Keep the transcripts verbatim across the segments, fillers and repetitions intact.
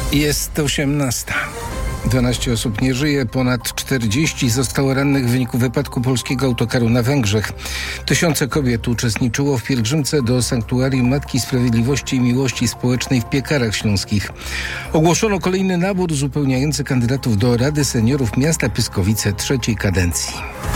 Jest osiemnasta. dwanaście osób nie żyje, ponad czterdzieści zostało rannych w wyniku wypadku polskiego autokaru na Węgrzech. Tysiące kobiet uczestniczyło w pielgrzymce do sanktuarium Matki Sprawiedliwości i Miłości Społecznej w Piekarach Śląskich. Ogłoszono kolejny nabór uzupełniający kandydatów do Rady Seniorów Miasta Pyskowice trzeciej kadencji.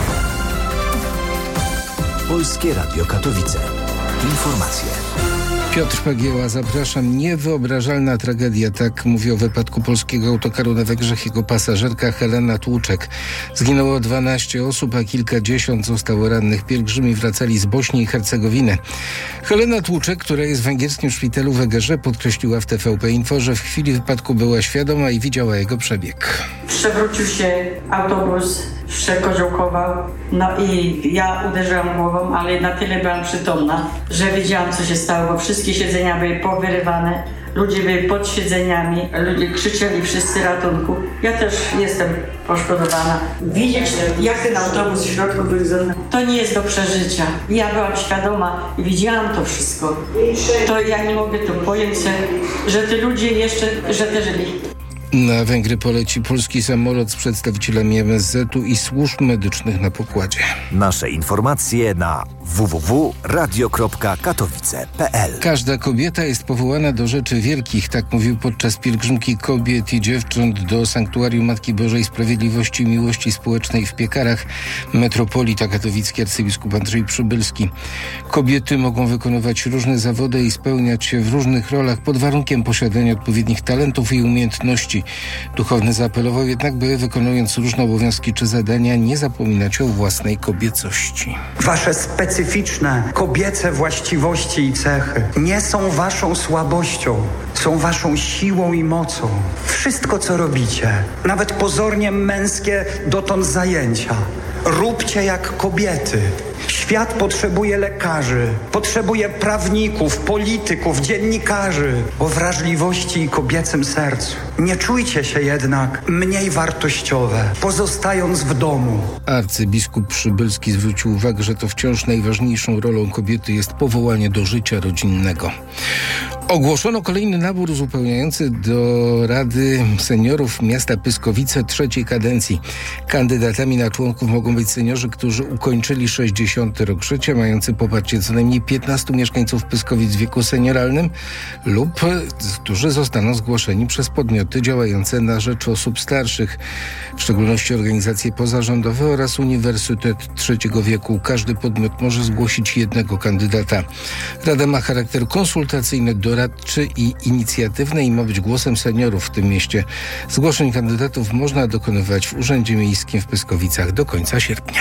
Polskie Radio Katowice. Informacje. Piotr Pagieła, zapraszam. Niewyobrażalna tragedia, tak mówi o wypadku polskiego autokaru na Węgrzech jego pasażerka Helena Tłuczek. Zginęło dwanaście osób, a kilkadziesiąt zostało rannych. Pielgrzymi wracali z Bośni i Hercegowiny. Helena Tłuczek, która jest w węgierskim szpitalu w Egerze, podkreśliła w T V P Info, że w chwili wypadku była świadoma i widziała jego przebieg. Przewrócił się autobus, przekoziołkował, no i ja uderzyłam głową, ale na tyle byłam przytomna, że wiedziałam, co się stało, bo wszystkie siedzenia były powyrywane, ludzie byli pod siedzeniami, ludzie krzyczeli wszyscy ratunku. Ja też jestem poszkodowana. Widzieć, jak ten autobus w środku wygląda, to nie jest do przeżycia. Ja byłam świadoma i widziałam to wszystko. To ja nie mogę tu pojąć, że te ludzie jeszcze, że te żyli. Na Węgry poleci polski samolot z przedstawicielami M S Z u i służb medycznych na pokładzie. Nasze informacje na w w w kropka radio kropka katowice kropka p l. Każda kobieta jest powołana do rzeczy wielkich, tak mówił podczas pielgrzymki kobiet i dziewcząt do Sanktuarium Matki Bożej Sprawiedliwości i Miłości Społecznej w Piekarach. Metropolita katowicki arcybiskup Andrzej Przybylski. Kobiety mogą wykonywać różne zawody i spełniać się w różnych rolach pod warunkiem posiadania odpowiednich talentów i umiejętności. Duchowny zaapelował jednak, by wykonując różne obowiązki czy zadania, nie zapominać o własnej kobiecości. Wasze specyficzne kobiece właściwości i cechy nie są waszą słabością, są waszą siłą i mocą. Wszystko, co robicie, nawet pozornie męskie dotąd zajęcia, róbcie jak kobiety. Świat potrzebuje lekarzy, potrzebuje prawników, polityków, dziennikarzy o wrażliwości i kobiecym sercu. Nie czujcie się jednak mniej wartościowe, pozostając w domu. Arcybiskup Przybylski zwrócił uwagę, że to wciąż najważniejszą rolą kobiety jest powołanie do życia rodzinnego. Ogłoszono kolejny nabór uzupełniający do Rady Seniorów Miasta Pyskowice trzeciej kadencji. Kandydatami na członków mogą być seniorzy, którzy ukończyli sześćdziesiąty rok życia, mający poparcie co najmniej piętnastu mieszkańców Pyskowic w wieku senioralnym lub którzy zostaną zgłoszeni przez podmioty działające na rzecz osób starszych, w szczególności organizacje pozarządowe oraz Uniwersytet Trzeciego Wieku. Każdy podmiot może zgłosić jednego kandydata. Rada ma charakter konsultacyjny, doradczy i inicjatywny i ma być głosem seniorów w tym mieście. Zgłoszeń kandydatów można dokonywać w Urzędzie Miejskim w Pyskowicach do końca sierpnia.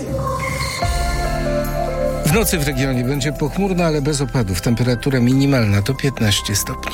W nocy w regionie będzie pochmurno, ale bez opadów. Temperatura minimalna to piętnaście stopni.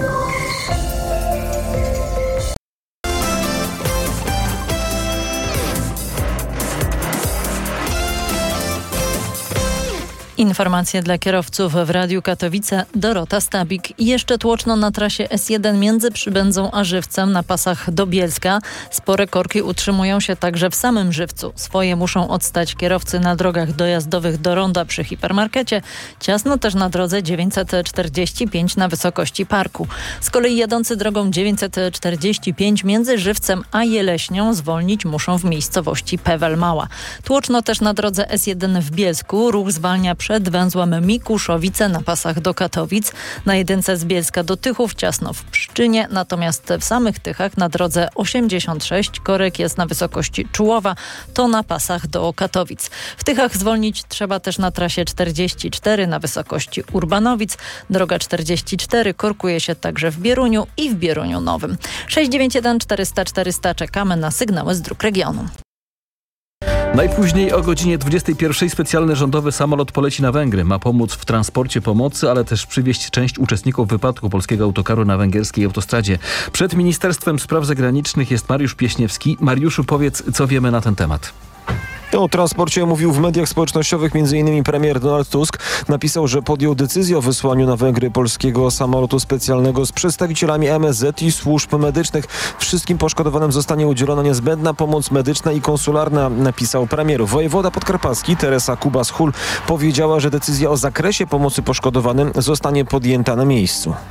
Informacje dla kierowców w Radiu Katowice. Dorota Stabik. Jeszcze tłoczno na trasie S jeden między Przybędzą a Żywcem na pasach do Bielska. Spore korki utrzymują się także w samym Żywcu. Swoje muszą odstać kierowcy na drogach dojazdowych do Ronda przy hipermarkecie. Ciasno też na drodze dziewięćset czterdzieści pięć na wysokości parku. Z kolei jadący drogą dziewięćset czterdzieści pięć między Żywcem a Jeleśnią zwolnić muszą w miejscowości Pewel Mała. Tłoczno też na drodze S jeden w Bielsku. Ruch zwalnia przed węzłem Mikuszowice na pasach do Katowic. Na jedynce z Bielska do Tychów ciasno w Pszczynie, natomiast w samych Tychach na drodze osiemdziesiąt sześć korek jest na wysokości Czułowa, to na pasach do Katowic. W Tychach zwolnić trzeba też na trasie czterdzieści cztery na wysokości Urbanowic. Droga czterdzieści cztery korkuje się także w Bieruniu i w Bieruniu Nowym. sześć dziewięć jeden czterysta czterysta czekamy na sygnały z dróg regionu. Najpóźniej o godzinie dwudziestej pierwszej specjalny rządowy samolot poleci na Węgry. Ma pomóc w transporcie pomocy, ale też przywieźć część uczestników wypadku polskiego autokaru na węgierskiej autostradzie. Przed Ministerstwem Spraw Zagranicznych jest Mariusz Pieśniewski. Mariuszu, powiedz, co wiemy na ten temat. O transporcie mówił w mediach społecznościowych m.in. premier Donald Tusk. Napisał, że podjął decyzję o wysłaniu na Węgry polskiego samolotu specjalnego z przedstawicielami M S Z i służb medycznych. Wszystkim poszkodowanym zostanie udzielona niezbędna pomoc medyczna i konsularna, napisał premier. Wojewoda podkarpacki Teresa Kubas-Hul powiedziała, że decyzja o zakresie pomocy poszkodowanym zostanie podjęta na miejscu.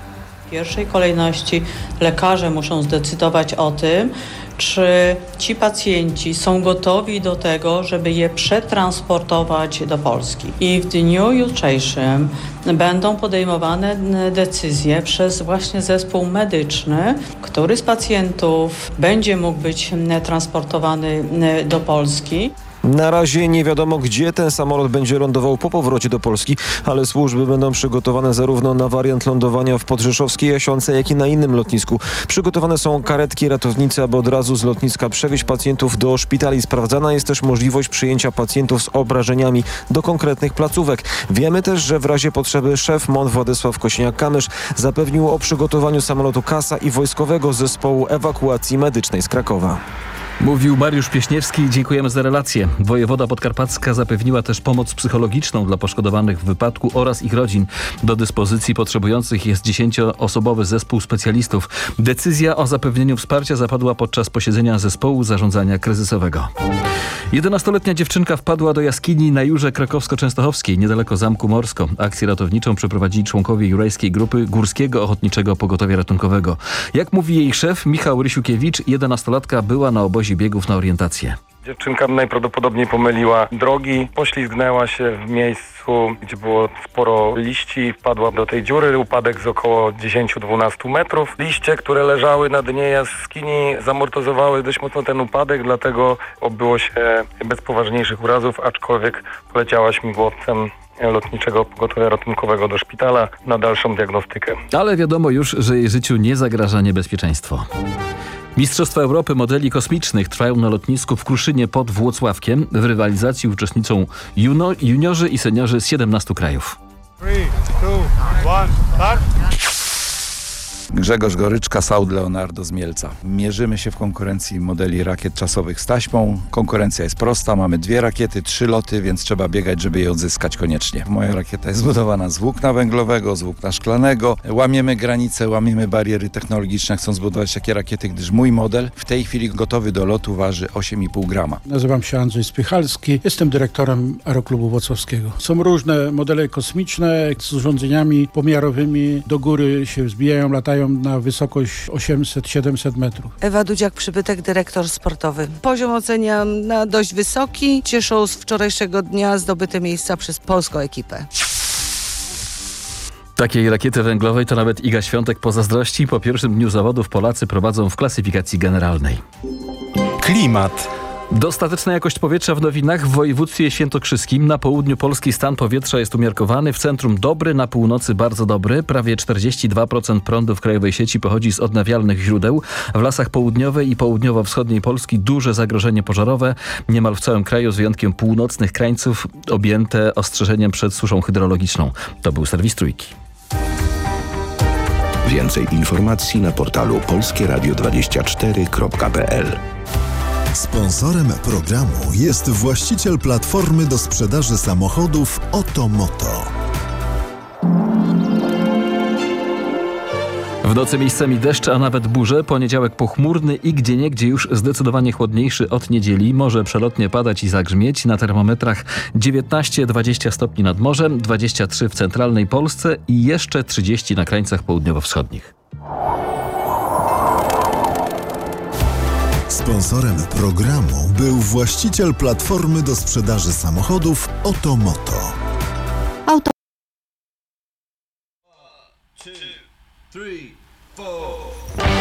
W pierwszej kolejności lekarze muszą zdecydować o tym, czy ci pacjenci są gotowi do tego, żeby je przetransportować do Polski. I w dniu jutrzejszym będą podejmowane decyzje przez właśnie zespół medyczny, który z pacjentów będzie mógł być transportowany do Polski. Na razie nie wiadomo, gdzie ten samolot będzie lądował po powrocie do Polski, ale służby będą przygotowane zarówno na wariant lądowania w podrzeszowskiej Jasionce, jak i na innym lotnisku. Przygotowane są karetki ratownicze, aby od razu z lotniska przewieźć pacjentów do szpitali. Sprawdzana jest też możliwość przyjęcia pacjentów z obrażeniami do konkretnych placówek. Wiemy też, że w razie potrzeby szef M O N Władysław Kosiniak-Kamysz zapewnił o przygotowaniu samolotu Kasa i wojskowego zespołu ewakuacji medycznej z Krakowa. Mówił Mariusz Pieśniewski. Dziękujemy za relację. Wojewoda podkarpacka zapewniła też pomoc psychologiczną dla poszkodowanych w wypadku oraz ich rodzin. Do dyspozycji potrzebujących jest dziesięcioosobowy zespół specjalistów. Decyzja o zapewnieniu wsparcia zapadła podczas posiedzenia zespołu zarządzania kryzysowego. jedenastoletnia dziewczynka wpadła do jaskini na Jurze Krakowsko-Częstochowskiej, niedaleko Zamku Morsko. Akcję ratowniczą przeprowadzili członkowie jurajskiej grupy Górskiego Ochotniczego Pogotowia Ratunkowego. Jak mówi jej szef Michał Rysiukiewicz, jedenastolatka była na obozie biegów na orientację. Dziewczynka najprawdopodobniej pomyliła drogi, poślizgnęła się w miejscu, gdzie było sporo liści, wpadła do tej dziury, upadek z około dziesięć do dwunastu metrów. Liście, które leżały na dnie jaskini, zamortyzowały dość mocno ten upadek, dlatego obyło się bez poważniejszych urazów, aczkolwiek poleciała śmigłowcem Lotniczego Pogotowia Ratunkowego do szpitala na dalszą diagnostykę. Ale wiadomo już, że jej życiu nie zagraża niebezpieczeństwo. Mistrzostwa Europy modeli kosmicznych trwają na lotnisku w Kruszynie pod Włocławkiem. W rywalizacji uczestniczą juno, juniorzy i seniorzy z siedemnastu krajów. trzy, dwa, jeden, start! Grzegorz Goryczka, Saud Leonardo z Mielca. Mierzymy się w konkurencji modeli rakiet czasowych z taśmą. Konkurencja jest prosta, mamy dwie rakiety, trzy loty, więc trzeba biegać, żeby je odzyskać koniecznie. Moja rakieta jest zbudowana z włókna węglowego, z włókna szklanego. Łamiemy granice, łamiemy bariery technologiczne, chcąc zbudować takie rakiety, gdyż mój model w tej chwili gotowy do lotu waży osiem i pół grama. Nazywam się Andrzej Spychalski, jestem dyrektorem Aeroklubu Włocławskiego. Są różne modele kosmiczne z urządzeniami pomiarowymi, do góry się wzbijają, latają na wysokość osiemset do siedemset metrów. Ewa Dudziak-Przybytek, dyrektor sportowy. Poziom oceniam na dość wysoki. Cieszą z wczorajszego dnia zdobyte miejsca przez polską ekipę. Takiej rakiety węglowej to nawet Iga Świątek pozazdrości. Po pierwszym dniu zawodów Polacy prowadzą w klasyfikacji generalnej. Klimat. Dostateczna jakość powietrza w Nowinach w województwie świętokrzyskim. Na południu Polski stan powietrza jest umiarkowany, w centrum dobry, na północy bardzo dobry. Prawie czterdzieści dwa procent prądu w krajowej sieci pochodzi z odnawialnych źródeł. W lasach południowej i południowo-wschodniej Polski duże zagrożenie pożarowe. Niemal w całym kraju, z wyjątkiem północnych krańców, objęte ostrzeżeniem przed suszą hydrologiczną. To był serwis Trójki. Więcej informacji na portalu polskie radio dwadzieścia cztery kropka p l. Sponsorem programu jest właściciel platformy do sprzedaży samochodów Otomoto. W nocy miejscami deszcze, a nawet burze. Poniedziałek pochmurny i gdzieniegdzie już zdecydowanie chłodniejszy od niedzieli. Może przelotnie padać i zagrzmieć. Na termometrach dziewiętnaście do dwudziestu stopni nad morzem, dwadzieścia trzy w centralnej Polsce i jeszcze trzydzieści na krańcach południowo-wschodnich. Sponsorem programu był właściciel platformy do sprzedaży samochodów Otomoto. Auto. One, two, three, four.